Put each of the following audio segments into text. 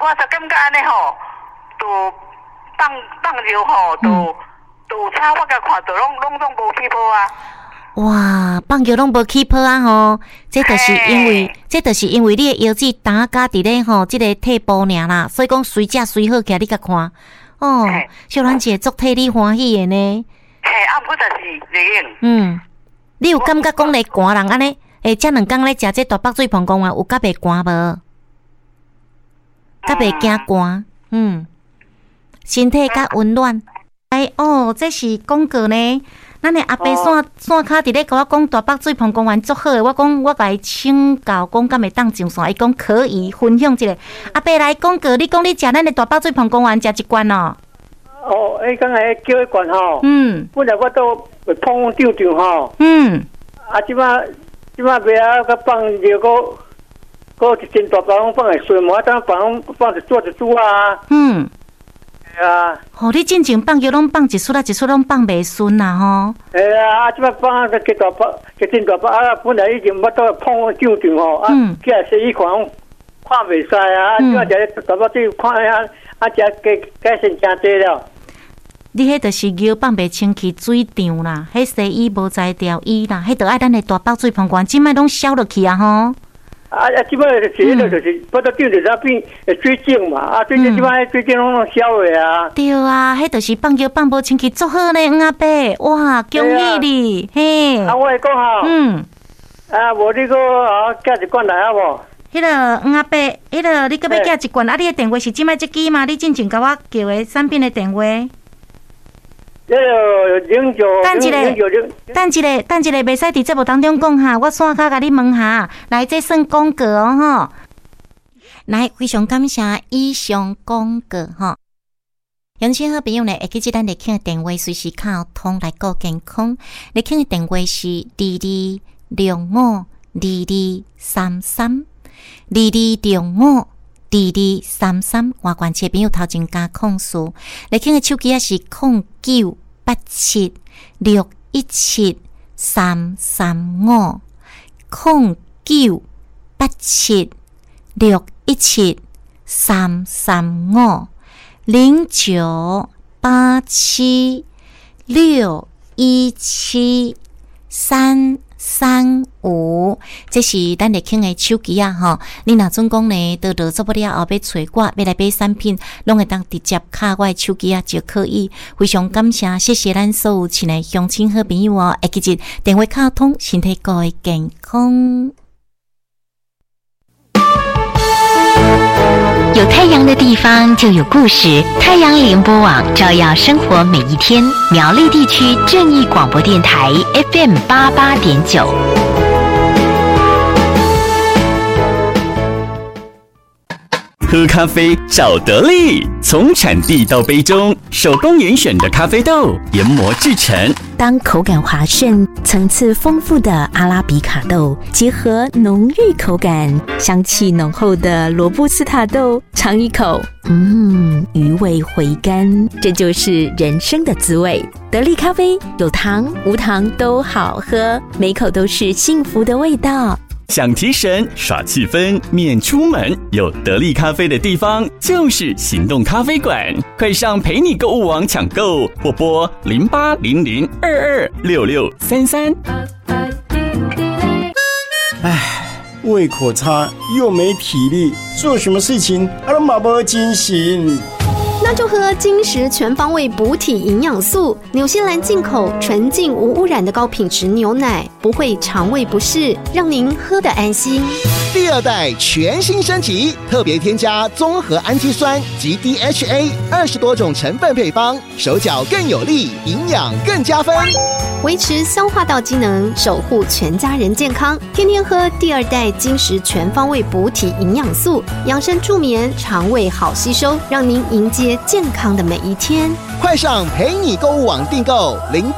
感觉安尼吼，都放尿吼，都差我甲看到拢无起泡啊。 哇，放球拢无起泡啊吼，这就是因为你的腰子打加伫咧吼，这个退步尔啦，所以讲随食随好起来你甲看。哦，小兰姐足替你欢喜的呢。 毋过就是袂用。 你有感觉讲咧寒人安尼？这2天咧食这大北水澎公园有甲袂寒无？甲袂惊寒？身体较温暖。这是广告呢。咱的阿伯线卡伫咧甲我讲大北水澎公园足好诶，我讲我甲伊请教讲敢会当上线，伊讲可以分享一下。阿伯来广告，你讲你食咱的大北水澎公园食一罐哦。 刚才叫一罐吼。本来我都碰丢吼。即摆袂晓甲放尿个一斤大包拢放来水嘛，当放一做一煮啊。 你进前放尿拢放一撮啦，一撮拢放袂顺啦吼。 即摆放个一斤大包本来已经要到碰丢吼，起来洗衣看袂使啊，即摆食大包水看食改善真济了。 你迄就是尿放袂清气水场啦，迄洗衣无在调衣啦，迄着爱咱的大北水澎公园，即摆拢消落去啊吼。 即摆就是不到丢着啥变水晶嘛，水晶即摆水晶拢消的啊。对啊，迄就是放尿放无清气，足好呢，阿伯，哇，恭喜你，嘿。 我会讲吼。无你个寄一罐来啊无？ 迄个阿伯，迄个你搁要寄一罐，你的电话是即摆这支吗？你进前甲我叫的产品的电话。等一个，袂使伫节目当中讲哈，我线卡甲你问下，来这算广告哦吼。来，非常感谢以上广告吼。乡亲好朋友呢，会记得咱立庆的电话随时靠通来顾健康。立庆的电话是22652233 22652233。外关切朋友头前加控诉，立庆的手机是0987617335 0987617335 0987617335，这是咱立庆的手机啊吼。你若总讲呢，到做不了后要找我，要来买产品，拢会当直接卡我的手机啊就可以。非常感谢，谢谢咱所有亲爱乡亲好朋友哦，会记得电话卡通，身体各位健康。 有太阳的地方就有故事，太阳联播网照耀生活每一天。苗栗地区正义广播电台 FM88.9。 喝咖啡找得力，从产地到杯中，手工严选的咖啡豆研磨制成。 当口感滑顺、层次丰富的阿拉比卡豆结合浓郁口感、香气浓厚的罗布斯塔豆，尝一口，余味回甘，这就是人生的滋味。得力咖啡有糖无糖都好喝，每口都是幸福的味道。 想提神耍气氛免出门，有得力咖啡的地方就是行动咖啡馆，快上陪你购物网抢购，或拨0800226633。 胃口差又没体力，做什么事情都没精神。 那就喝金石全方位补体营养素，纽西兰进口纯净无污染的高品质牛奶，不会肠胃不适，让您喝得安心。 第2代全新升级，特别添加综合氨基酸及 DHA 20多种成分配方，手脚更有力，营养更加分， 维持消化道机能，守护全家人健康。天天喝第2代金石全方位补体营养素，养生助眠，肠胃好吸收，让您迎接健康的每一天。 快上陪你购物网订购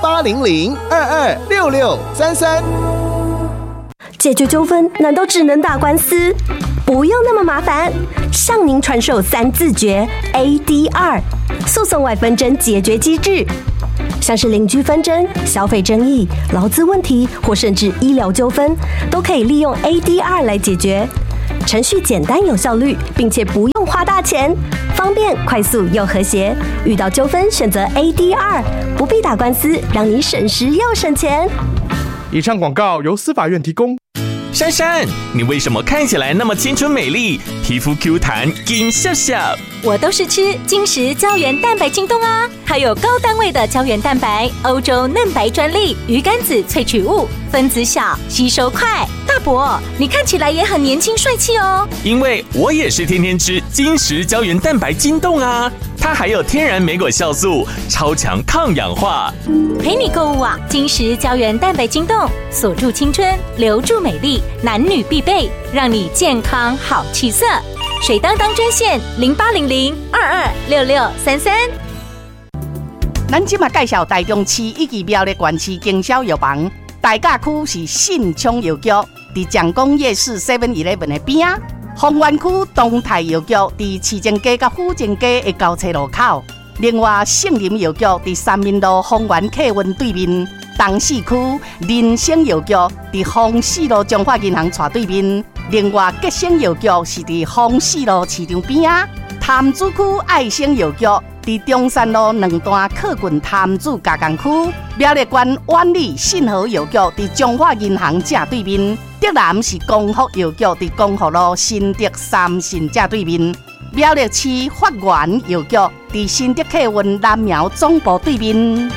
0800226633。 解决纠纷难道只能打官司？不用那么麻烦，向您传授3字诀 ADR 诉讼外纷争解决机制，像是邻居纷争、消费争议、劳资问题或甚至医疗纠纷，都可以利用 ADR 来解决。 程序简单有效率，并且不用花大钱，方便、快速又和谐。遇到纠纷选择 AD2， 不必打官司，让你省时又省钱。 以上广告由司法院提供。 珊珊，你为什么看起来那么清纯美丽，皮肤 Q 弹，金笑笑？ 我都是吃金石胶原蛋白晶冻啊，它有高单位的胶原蛋白，欧洲嫩白专利，鱼肝子萃取物，分子小，吸收快。大伯，你看起来也很年轻帅气哦。 因为我也是天天吃金石胶原蛋白晶冻啊，它还有天然莓果酵素，超强抗氧化。 陪你购物啊，金石胶原蛋白晶冻，锁住青春，留住美丽，男女必备，让你健康好气色。水当当专线0800226633。 咱今嘛介绍台中市以及苗栗县市经销药房，大甲区是信昌药局，伫蒋公夜市 7-11 的边啊；丰原区东泰药局伫市政街甲府政街的交叉路口。另外，圣林药局伫三民路丰原客运对面。东市区人生药局伫丰市路中华银行斜对面。另外，吉生药局是伫丰市路市场边啊。潭子区爱生药局伫中山路2段客运潭子加工区。苗栗县万里信和药局伫中华银行正对面。德南是光复药局伫光复路新德三信正对面。苗栗市发源药局伫新德客运南苗总部对面。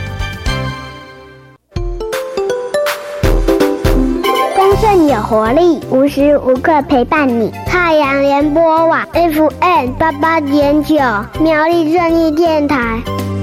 丰盛有活力，无时无刻陪伴你。太阳联播网 FM 88.9，苗栗正义电台。